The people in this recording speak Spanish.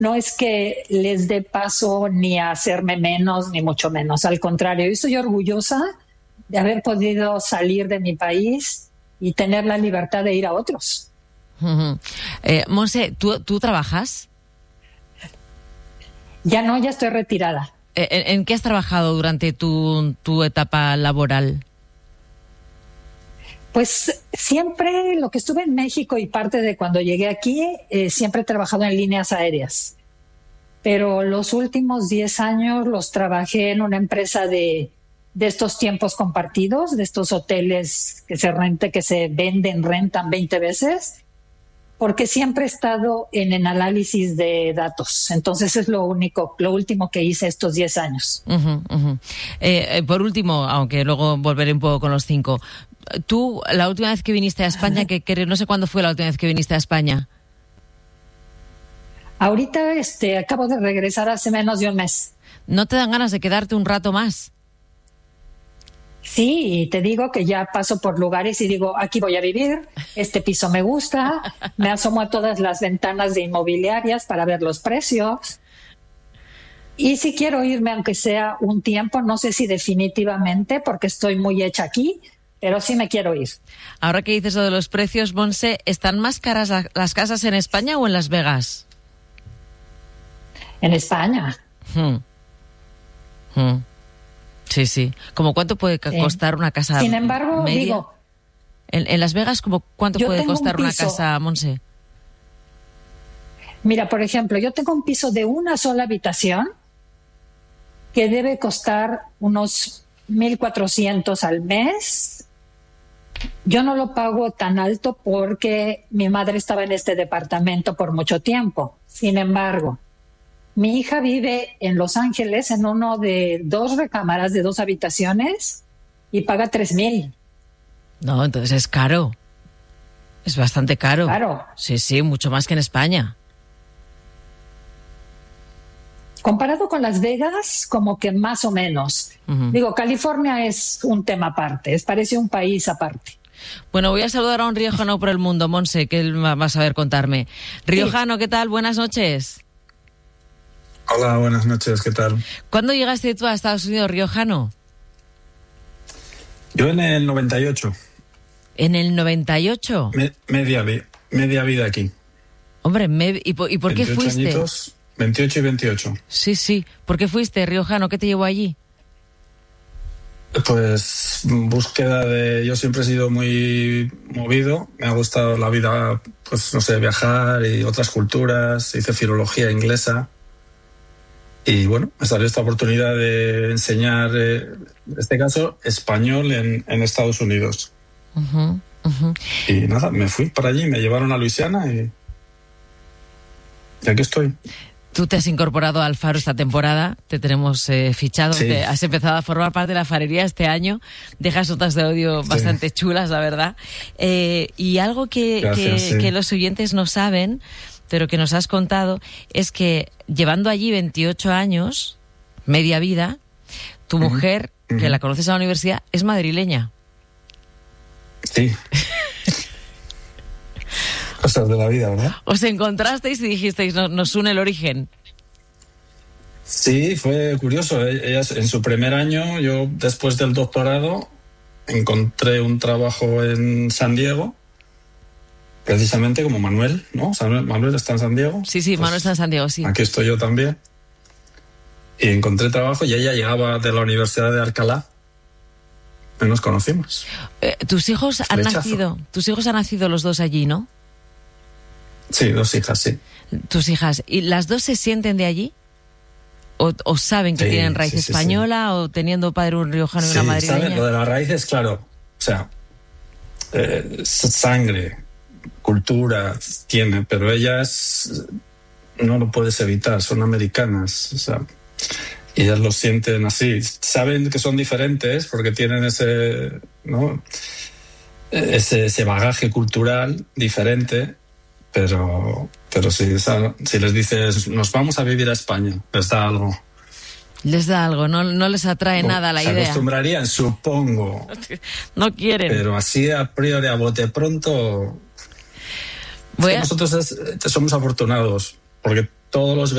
no es que les dé paso ni a hacerme menos, ni mucho menos. Al contrario, yo estoy orgullosa de haber podido salir de mi país y tener la libertad de ir a otros. Monse, ¿tú trabajas? Ya no, ya estoy retirada. ¿En qué has trabajado durante tu etapa laboral? Pues siempre lo que estuve en México y parte de cuando llegué aquí, siempre he trabajado en líneas aéreas. Pero los últimos 10 años los trabajé en una empresa de estos tiempos compartidos, de estos hoteles que se rentan 20 veces, porque siempre he estado en el análisis de datos. Entonces es lo último que hice estos 10 años. Por último, aunque luego volveré un poco con los 5, tú, la última vez que viniste a España, que no sé cuándo fue la última vez que viniste a España. Ahorita acabo de regresar hace menos de un mes. ¿No te dan ganas de quedarte un rato más? Sí, te digo que ya paso por lugares y digo, aquí voy a vivir, este piso me gusta, me asomo a todas las ventanas de inmobiliarias para ver los precios. Y si quiero irme, aunque sea un tiempo, no sé si definitivamente, porque estoy muy hecha aquí, pero sí me quiero ir. Ahora que dices lo de los precios, Monse, ¿están más caras las casas en España o en Las Vegas? En España. Sí, sí. ¿Cómo cuánto puede costar una casa media? Sin embargo, digo... En Las Vegas, ¿cómo cuánto puede costar una casa, Monse? Mira, por ejemplo, yo tengo un piso de una sola habitación que debe costar unos 1,400 al mes. Yo no lo pago tan alto porque mi madre estaba en este departamento por mucho tiempo. Sin embargo, mi hija vive en Los Ángeles en uno de 2 recámaras de 2 habitaciones y paga 3,000. No, entonces es caro. Es bastante caro. Claro. Sí, sí, mucho más que en España. Comparado con Las Vegas, como que más o menos. Digo, California es un tema aparte, parece un país aparte. Bueno, voy a saludar a un riojano por el mundo, Monse, que él va a saber contarme. Riojano, ¿qué tal? Buenas noches. Hola, buenas noches, ¿qué tal? ¿Cuándo llegaste tú a Estados Unidos, riojano? Yo en el 98. ¿En el 98? Media vida aquí. Hombre, ¿y por qué fuiste? Añitos, 28 y 28. Sí, sí. ¿Por qué fuiste, riojano? ¿Qué te llevó allí? Pues búsqueda de... Yo siempre he sido muy movido. Me ha gustado la vida, pues no sé, viajar y otras culturas. Hice filología inglesa. Y bueno, me salió esta oportunidad de enseñar, en este caso, español en Estados Unidos. Y nada, me fui para allí, me llevaron a Luisiana y aquí estoy. Tú te has incorporado al Faro esta temporada, te tenemos fichado, sí. Has empezado a formar parte de la farería este año, dejas notas de audio bastante chulas, la verdad. Y algo que los oyentes no saben, pero que nos has contado, es que llevando allí 28 años, media vida, tu mujer, que la conoces en la universidad, es madrileña. Sí. Cosas de la vida, ¿verdad? ¿Os encontrasteis y dijisteis, nos une el origen? Sí, fue curioso. Ella en su primer año, yo después del doctorado, encontré un trabajo en San Diego, precisamente como Manuel, ¿no? Manuel está en San Diego. Sí, pues, Manuel está en San Diego, sí. Aquí estoy yo también. Y encontré trabajo y ella llegaba de la Universidad de Alcalá. Y nos conocimos. ¿Tus hijos han nacido los dos allí, no? Sí, 2 hijas, sí. ¿Tus hijas? ¿Y las dos se sienten de allí? ¿O saben que tienen raíz española o teniendo padre un riojano y una madrileña? Sí, saben. Lo de las raíces, claro. O sea, sangre, cultura tiene, pero ellas no lo puedes evitar, son americanas, o sea, y ellas lo sienten así. Saben que son diferentes porque tienen ese, ¿no? ese bagaje cultural diferente, pero si les dices nos vamos a vivir a España, les da algo. Les da algo, no les atrae nada la idea. Se acostumbrarían, supongo. No quieren. Pero así a priori, a bote pronto... Nosotros somos afortunados, porque todos los